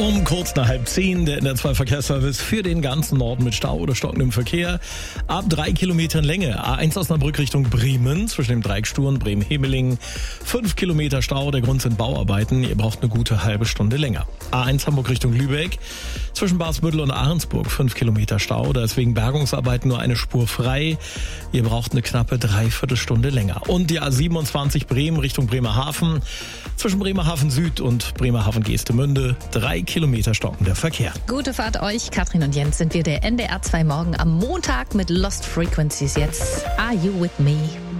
Um kurz nach 9:30 der NDR2 Verkehrsservice für den ganzen Norden mit Stau oder stockendem Verkehr. Ab 3 Kilometern Länge. A1 Osnabrück Richtung Bremen zwischen dem Dreieck Stur und Bremen-Hemeling. 5 Kilometer Stau, der Grund sind Bauarbeiten. Ihr braucht eine gute halbe Stunde länger. A1 Hamburg Richtung Lübeck zwischen Barsbüttel und Ahrensburg. 5 Kilometer Stau, da ist wegen Bergungsarbeiten nur eine Spur frei. Ihr braucht eine knappe Dreiviertelstunde länger. Und die A27 Bremen Richtung Bremerhaven zwischen Bremerhaven Süd und Bremerhaven Geestemünde. 3 Kilometer stockender Verkehr. Gute Fahrt euch, Katrin und Jens sind wir der NDR 2 Morgen am Montag mit Lost Frequencies jetzt. Are You With Me?